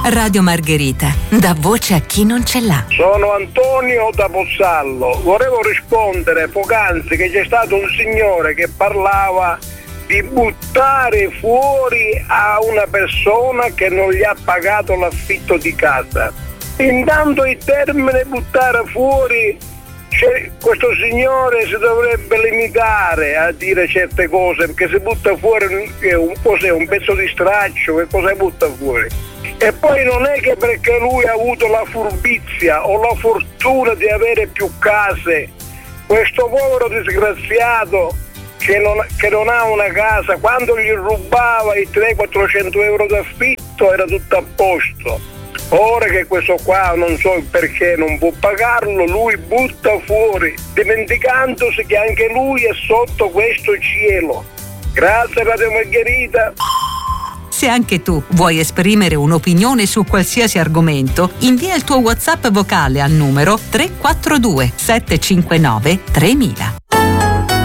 Radio Margherita, dà voce a chi non ce l'ha. Sono Antonio da Pozzallo. Volevo rispondere poc'anzi che c'è stato un signore che parlava di buttare fuori a una persona che non gli ha pagato l'affitto di casa. Intanto il termine buttare fuori, questo signore si dovrebbe limitare a dire certe cose, perché se butta fuori un pezzo di straccio, che cosa butta fuori? E poi non è che perché lui ha avuto la furbizia o la fortuna di avere più case, questo povero disgraziato che non ha una casa, quando gli rubava i 300-400 euro d'affitto era tutto a posto. Ora che questo qua non so perché non può pagarlo, lui butta fuori, dimenticandosi che anche lui è sotto questo cielo. Grazie Radio Margherita. Se anche tu vuoi esprimere un'opinione su qualsiasi argomento, invia il tuo WhatsApp vocale al numero 342 759 3000.